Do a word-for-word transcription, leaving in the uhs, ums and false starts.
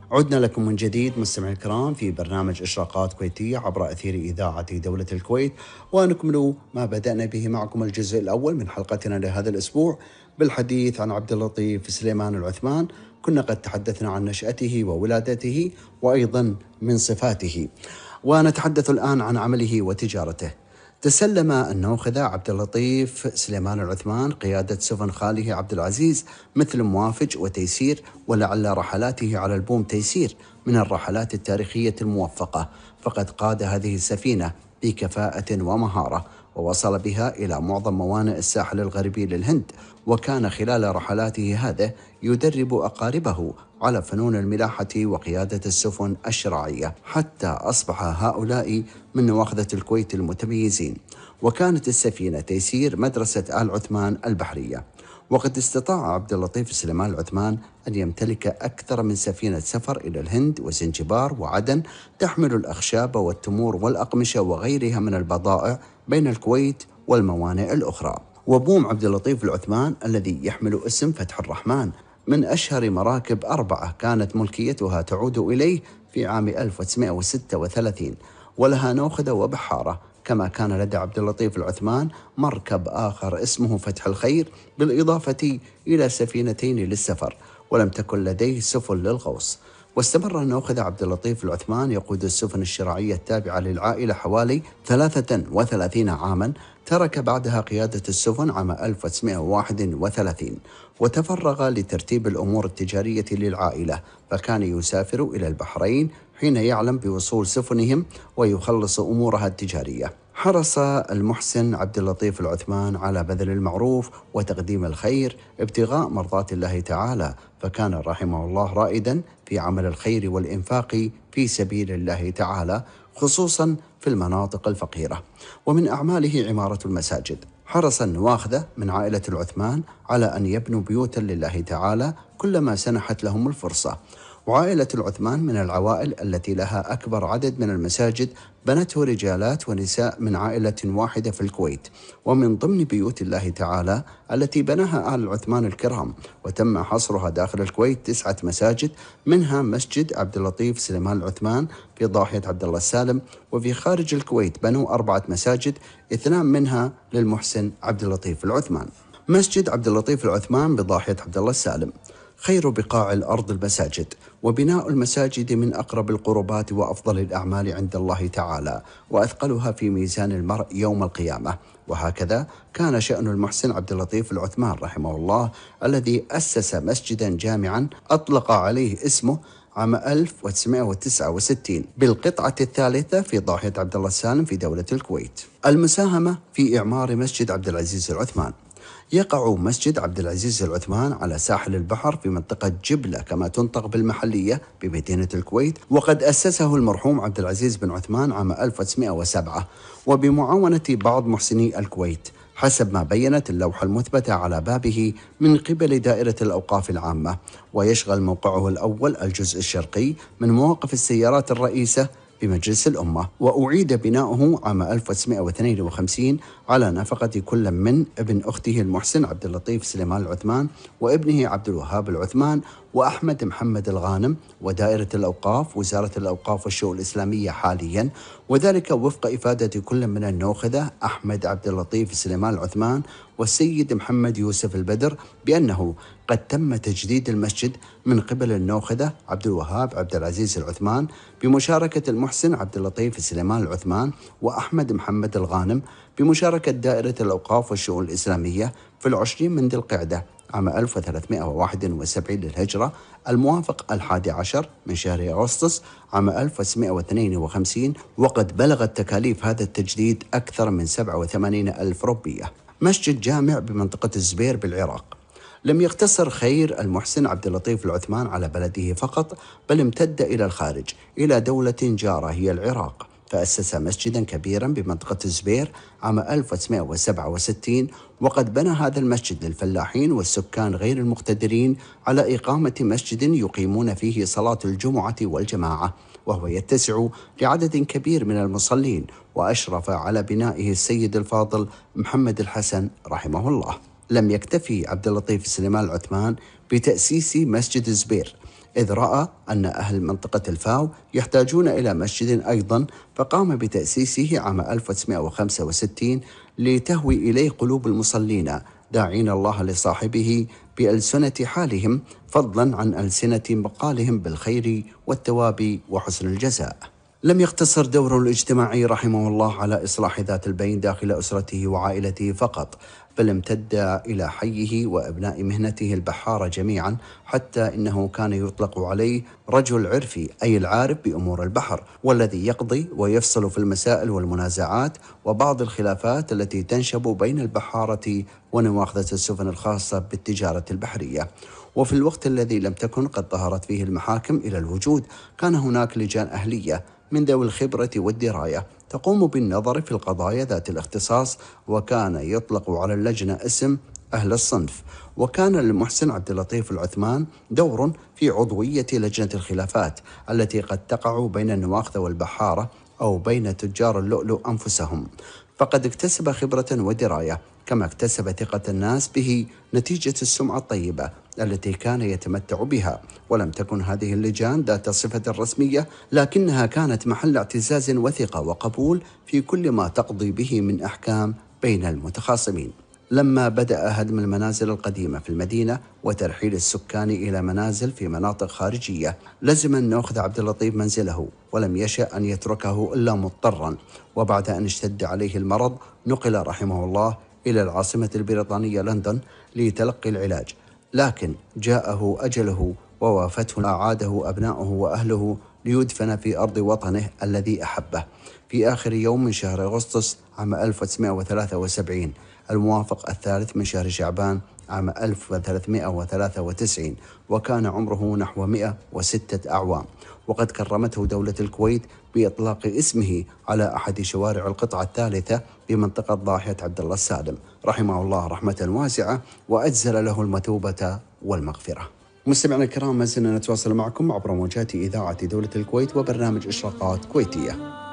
عدنا لكم من جديد مستمعي الكرام في برنامج إشراقات كويتية عبر أثير إذاعة دولة الكويت، ونكمل ما بدأنا به معكم الجزء الأول من حلقتنا لهذا الأسبوع بالحديث عن عبد اللطيف سليمان العثمان. كنا قد تحدثنا عن نشأته وولادته وأيضا من صفاته، ونتحدث الآن عن عمله وتجارته. تسلم النوخذة عبد اللطيف سليمان العثمان قيادة سفن خاله عبد العزيز مثل موافج وتيسير، ولعل رحلاته على البوم تيسير من الرحلات التاريخية الموفقة، فقد قاد هذه السفينة بكفاءة ومهارة، ووصل بها إلى معظم موانئ الساحل الغربي للهند، وكان خلال رحلاته هذه يدرب أقاربه على فنون الملاحة وقيادة السفن الشراعية، حتى أصبح هؤلاء من نواخذة الكويت المتميزين. وكانت السفينة تيسير مدرسة آل عثمان البحرية. وقد استطاع عبد اللطيف سليمان العثمان أن يمتلك أكثر من سفينة سفر إلى الهند وزنجبار وعدن تحمل الأخشاب والتمور والأقمشة وغيرها من البضائع بين الكويت والموانئ الأخرى. وبوم عبد اللطيف العثمان الذي يحمل اسم فتح الرحمن من أشهر مراكب أربعة كانت ملكيتها تعود إليه في عام ألف وتسعمائة وستة وثلاثين، ولها نوخذة وبحارة، كما كان لدى عبد اللطيف العثمان مركب آخر اسمه فتح الخير، بالإضافة إلى سفينتين للسفر، ولم تكن لديه سفن للغوص. واستمر النوخذ عبد اللطيف العثمان يقود السفن الشراعية التابعة للعائلة حوالي ثلاثة وثلاثين عاما، ترك بعدها قيادة السفن عام ألف وتسعمائة وواحد وثلاثين، وتفرغ لترتيب الأمور التجارية للعائلة، فكان يسافر إلى البحرين حين يعلم بوصول سفنهم ويخلص أمورها التجارية. حرص المحسن عبد اللطيف العثمان على بذل المعروف وتقديم الخير ابتغاء مرضات الله تعالى، فكان رحمه الله رائدا في عمل الخير والإنفاق في سبيل الله تعالى، خصوصا في المناطق الفقيرة. ومن أعماله عمارة المساجد. حرص النواخذة من عائلة العثمان على أن يبنوا بيوتا لله تعالى كلما سنحت لهم الفرصة. وعائلة العثمان من العوائل التي لها أكبر عدد من المساجد بنته رجالات ونساء من عائلة واحدة في الكويت. ومن ضمن بيوت الله تعالى التي بناها آل العثمان الكرام وتم حصرها داخل الكويت تسعة مساجد، منها مسجد عبد اللطيف سليمان العثمان في ضاحية عبد الله السالم. وفي خارج الكويت بنوا أربعة مساجد، اثنان منها للمحسن عبد اللطيف العثمان. مسجد عبد اللطيف العثمان بضاحية عبد الله السالم. خير بقاع الأرض المساجد، وبناء المساجد من أقرب القربات وأفضل الأعمال عند الله تعالى، وأثقلها في ميزان المرء يوم القيامة. وهكذا كان شأن المحسن عبد اللطيف العثمان رحمه الله، الذي أسس مسجدا جامعا أطلق عليه اسمه عام ألف وتسعمائة وتسعة وستين بالقطعة الثالثة في ضاحية عبد الله السالم في دولة الكويت. المساهمة في إعمار مسجد عبد العزيز العثمان. يقع مسجد عبد العزيز العثمان على ساحل البحر في منطقة جبلة كما تنطق بالمحلية بمدينة الكويت، وقد أسسه المرحوم عبد العزيز بن عثمان عام ألف وتسعمائة وسبعة وبمعاونة بعض محسني الكويت، حسب ما بينت اللوحة المثبتة على بابه من قبل دائرة الأوقاف العامة. ويشغل موقعه الأول الجزء الشرقي من مواقف السيارات الرئيسة بمجلس الأمة، وأعيد بناؤه عام ألف وتسعمائة واثنين وخمسين على نفقة كل من ابن أخته المحسن عبد اللطيف سليمان العثمان وابنه عبد الوهاب العثمان وأحمد محمد الغانم، ودائرة الأوقاف وزارة الأوقاف والشؤون الإسلامية حاليا، وذلك وفق إفادة كل من النوخذة أحمد عبد اللطيف سليمان العثمان والسيد محمد يوسف البدر بأنه قد تم تجديد المسجد من قبل النوخذة عبد الوهاب عبد العزيز العثمان بمشاركة المحسن عبد اللطيف سليمان العثمان وأحمد محمد الغانم بمشاركة دائرة الأوقاف والشؤون الإسلامية في العشرين من ذي القعدة عام ألف وثلاثمائة وواحد وسبعين للهجرة، الموافق الحادي عشر من شهر أغسطس عام ألف وتسعمائة واثنين وخمسين، وقد بلغت تكاليف هذا التجديد أكثر من سبعة وثمانين ألف روبية. مسجد جامع بمنطقة الزبير بالعراق. لم يقتصر خير المحسن عبد اللطيف العثمان على بلده فقط، بل امتد إلى الخارج إلى دولة جارة هي العراق، فأسس مسجدا كبيرا بمنطقة الزبير عام ألف وتسعمائة وسبعة وستين، وقد بنى هذا المسجد للفلاحين والسكان غير المقتدرين على إقامة مسجد يقيمون فيه صلاة الجمعة والجماعة، وهو يتسع لعدد كبير من المصلين، وأشرف على بنائه السيد الفاضل محمد الحسن رحمه الله. لم يكتفي عبد اللطيف سليمان العثمان بتأسيس مسجد الزبير، إذ رأى أن أهل منطقة الفاو يحتاجون إلى مسجد أيضا، فقام بتأسيسه عام ألف وتسعمائة وخمسة وستين لتهوي إليه قلوب المصلين، داعين الله لصاحبه بألسنة حالهم فضلا عن ألسنة مقالهم بالخير والثواب وحسن الجزاء. لم يقتصر دوره الاجتماعي رحمه الله على إصلاح ذات البين داخل أسرته وعائلته فقط، بل امتد إلى حيه وأبناء مهنته البحارة جميعا، حتى إنه كان يطلق عليه رجل عرفي، أي العارف بأمور البحر، والذي يقضي ويفصل في المسائل والمنازعات وبعض الخلافات التي تنشب بين البحارة ونواخذة السفن الخاصة بالتجارة البحرية. وفي الوقت الذي لم تكن قد ظهرت فيه المحاكم إلى الوجود، كان هناك لجان أهلية من ذوي الخبرة والدراية تقوم بالنظر في القضايا ذات الاختصاص، وكان يطلق على اللجنة اسم أهل الصنف. وكان للمحسن عبد اللطيف العثمان دور في عضوية لجنة الخلافات التي قد تقع بين النواخذة والبحارة أو بين تجار اللؤلؤ أنفسهم، فقد اكتسب خبرة ودراية، كما اكتسب ثقة الناس به نتيجة السمعة الطيبة التي كان يتمتع بها. ولم تكن هذه اللجان ذات صفة رسمية، لكنها كانت محل اعتزاز وثقة وقبول في كل ما تقضي به من أحكام بين المتخاصمين. لما بدأ هدم المنازل القديمة في المدينة وترحيل السكان إلى منازل في مناطق خارجية، لزم النواخذ عبد اللطيف منزله، ولم يشأ أن يتركه إلا مضطرا. وبعد أن اشتد عليه المرض نقل رحمه الله إلى العاصمة البريطانية لندن لتلقي العلاج، لكن جاءه أجله ووافته أعاده أبناؤه وأهله ليدفن في أرض وطنه الذي أحبه في آخر يوم من شهر أغسطس عام ألف وتسعمائة وثلاثة وسبعين، الموافق الثالث من شهر شعبان عام ألف وثلاثمائة وثلاثة وتسعين، وكان عمره نحو مئة وستة أعوام. وقد كرمته دولة الكويت بإطلاق اسمه على أحد شوارع القطعة الثالثة بمنطقة ضاحية عبد الله السالم رحمه الله رحمة واسعة، وأجزل له المثوبة والمغفرة. مستمعينا الكرام، ما زلنا نتواصل معكم عبر موجات إذاعة دولة الكويت وبرنامج إشراقات كويتية.